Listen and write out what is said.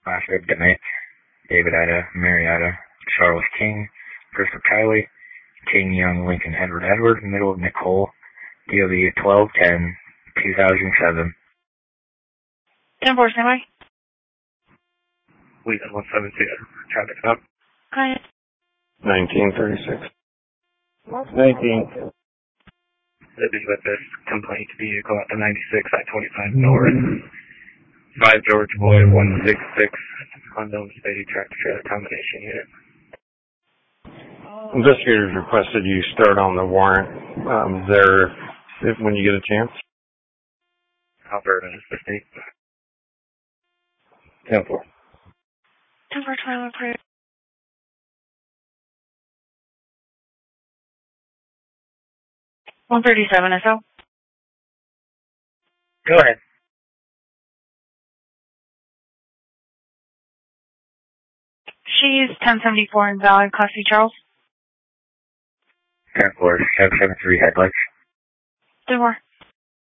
Lashford, good night. David Ida, Mary Ida, Charles King, Christopher Kiley, King Young, Lincoln Edward, middle of Nicole, DOV 12-10-2007. 10-4, standby. Lisa 172, traffic up. Go ahead. 1936. 19. Libby with this complaint vehicle at the 96 I-25 North. 5 George Boyd 166, unknown speedy tractor trailer combination unit. Investigators requested you start on the warrant there when you get a chance. Alberta is the state. 10-4. 10-4, 21, approved. 137, SO. Go ahead. She's 1074 invalid, Class C, Charles. 10-4, 773 headlights. 10-4.